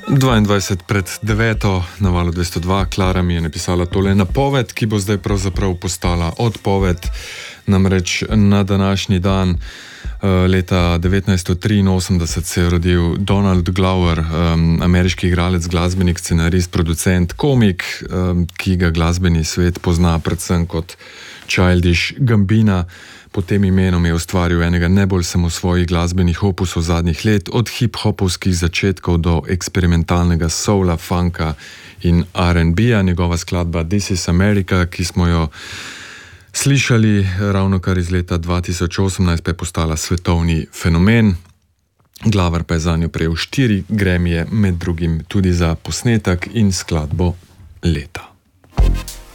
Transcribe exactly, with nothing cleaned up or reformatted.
dvaindvajset pred deveto na valu dvesto dva. Klara mi je napisala tole napoved, ki bo zdaj pravzaprav postala odpoved. Namreč na današnji dan uh, leta devetnajststo triinosemdeset se je rodil Donald Glover, um, ameriški igralec, glasbenik, scenarist, producent, komik, um, ki ga glasbeni svet pozna predvsem kot Childish Gambina. Pod tem imenom je ustvaril enega najbolj samosvojih glasbenih opusov zadnjih let, od hip-hopovskih začetkov do eksperimentalnega soula, funka in R and B-ja. Njegova skladba This is America, ki smo jo slišali ravno kar iz leta dva tisoč osemnajst, pa je postala svetovni fenomen. Glover pa je zanjo prejel štiri Grammyje, med drugim tudi za posnetek in skladbo leta.